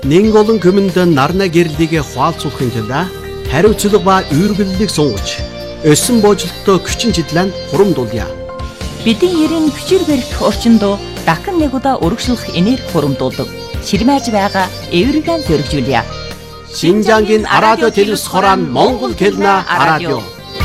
Нэн олон көмөнд нарна гэрлийг хуалцуулахын тулд хариуцлага ба үүргэллийг сунгаж, өссөн бooжилттой хүчин чиглэн хурамдуулъя. Бидний ерийн хүчээр барих орчинд дахин нэг удаа урагшлах энерги хурамдуулдаг. Ширмэж байгаа эвэргэн зөргижүүлье. 신장인 아라디오 텔레스코란 몽골 겔나 아라디오.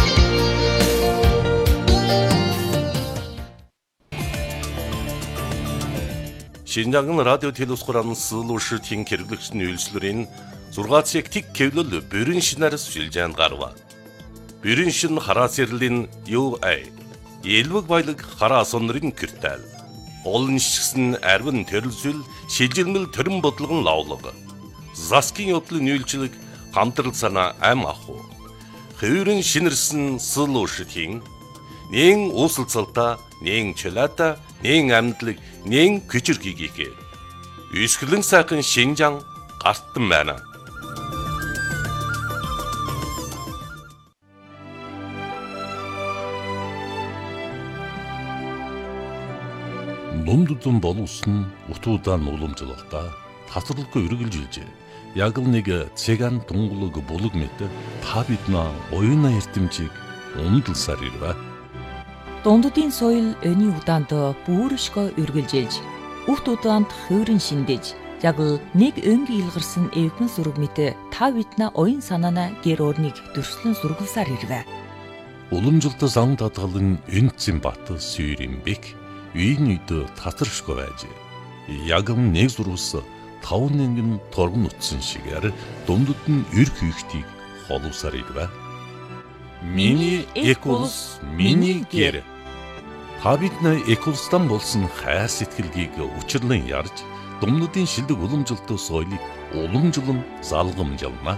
신장인 радио телескорын суулуушийн хэрэглэгчний үйлчлэрийн 6 цаг тэг кевлөл бүрэн шинээр сүлжээнд гарва. Бүрэн шин хараа сэрлэн UA элвэг баялаг хараа сонрын киртэл. Олон шигсэн арвин төрөлсөл шилжилмэл төрөн бодлогон лавлага. Заскин явдлын үйлчлэг хамтрал санаа ам аху. Хөврөн шинэрсэн суулуушийн нэн усалцалта, нэн чөлөөта, нэн амьдлаг, нэн küçürgigiге. Үсгэлэн сайхан Шинжаан гартан байна. Номдудун боловсон утуудан уламжлалтаа тасралгүй үргэлжилжээ. Яг л нэг цэган тунгалаг булаг мэт та биднаа оюуна эрдэмжийг ундалсаар ирвэ. Дунддын соёл өний удаанд бүршгөө үргэлжилж, урт удаанд хөврөн шиндэж, яг л нэг өнгийн илгарсан эвгэн зураг мэт та биднаа оюун санаана гэр орныг дөрслөн сургалсаар ирвэ. Уламжлалт зам татгалан энцэн бат сүйрэмбек үйн үйд татаршгүй байж. Яг нэг зурвас 5 нэнгэн торгон утсан шигээр дундад нь эрх хийхтийг холовсаар ирвэ. Миний эколс, миний гэр. Та бидний эколстан болсон хайр сэтгэлгийг учирлан ярьж, дундадын шилдэг уламжлалт соёлыг уламжлан залгамжлана.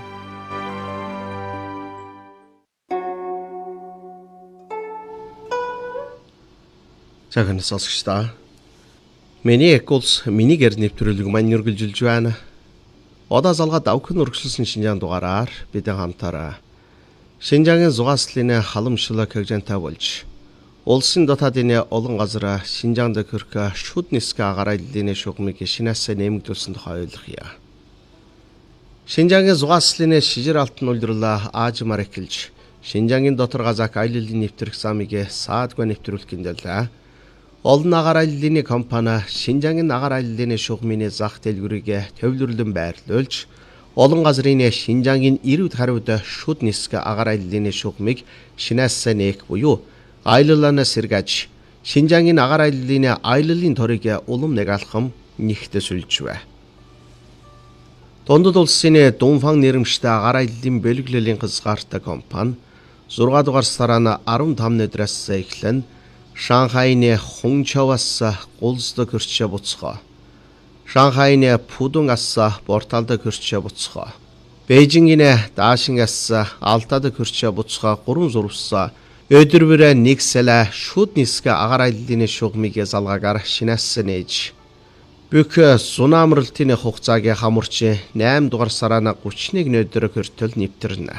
Цагаан сонсогчдаа. Миний эколс, миний гэр нэвтрүүлэг маань үргэлжилж байна. Одоо залгаад авах нь үргэлжилсэн Шинжаан дугаараар бид хамтаараа Шинжаагийн зугааслын халамжлал хөгжөнтэй болж улсын дотоодын олон газар Шинжаанд хүрэх шүд нисгэ агаарлын шугамыг шинээс нэмэгдүүлсэн тухай ойлгоё. Шинжаагийн зугааслын шижир алтан улирлаа аажмаар эхэлж Шинжаагийн дотор газак аяллалын нэвтрэх замыг саадгүй нэвтрүүлэх гиндэлээ. Олон агаарлын компани Шинжаагийн агаарлын шугамын зах дэлгүүрийг төвлөрлөн байрлуулж олон газрын Шинжаагийн 90 хариуд шүд нисгэ агаарлын шугамыг шинээс нээх буюу аяллалаа сэргээж Шинжаагийн агаарлын аяллалын торыг улам нэг алхам нэгтэсүүлжвэ. Дундад улсын Дунфан нэрмжтэй агаарлын бэлгэллийн хязгаартай компани 6 дугаар сарын 15-ны өдрөөс эхлэн Шанхайны Хунчаваас гулсд хөрчө буцгаа. Шанхайны Пудунгаас порталд хөрчө буцгаа. Бээжингийн Даашингаас Алтад хөрчө буцгаа 3 зурвас өдөрвөрө нэг сэлэ шүд нисгэ агаарлын шугамыг залгаагаар шинээс нээж. Бүх сунамралтын хугацааг хамарч 8 дугаар сарын 31-ний өдөр хүртэл нэвтэрнэ.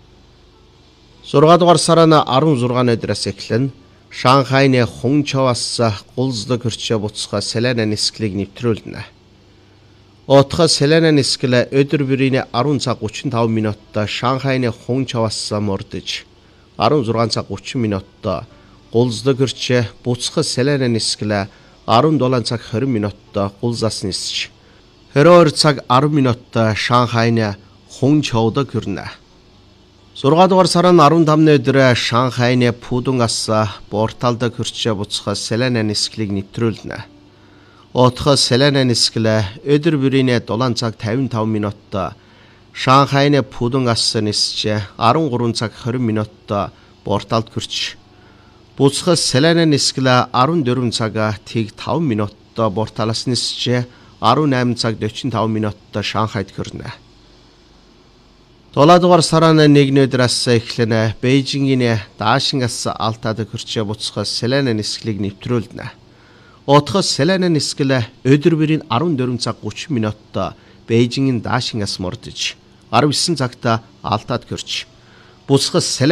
6 дугаар сарын 16-ны өдрөөс эхлэн Шанхайны Хунчаваас гулсд хөрчө буцгаа Селена нисгэлийг нэвтрүүлнэ. Отхо Селена нисгэлэ өдөр бүрийн 10 цаг 35 минутта Шанхайны Хунчаваас мордож 16 цаг 30 минутта гулсд хөрчө буцхо Селена нисгэлэ 17 цаг 20 минутта гулсаас нисч 22 цаг 10 минутта Шанхайны Хунчавд хүрнэ. 6 дугаар сарын 15-ны өдөр Шанхайны Пудунгаас порталд хөрчө буцхо Селена нисгэлийг нэвтрүүлнэ. Отхо Селена нисгэлэ өдөр бүрийн 7 цаг 55 минутта Шанхайны Пудунгаас нисч 13 цаг 20 минутта порталд хөрч буцхо Селена нисгэлэ 14 цаг тэг 5 минутта порталаас нисч 18 цаг 45 минутта Шанхайд хүрнэ. 7 дугаар сарын 1-ний өдрөөс эхлэн Бээжингийн Даашингаас Алтад хөрчө буцхо Селена нисгэлийг нэвтрүүлнэ. Отхо Селена нисгэлэ өдөр бүрийн 14 цаг 30 минутта Бээжингийн Даашингаас мордож 19 цагта Алтад хөрч буцхо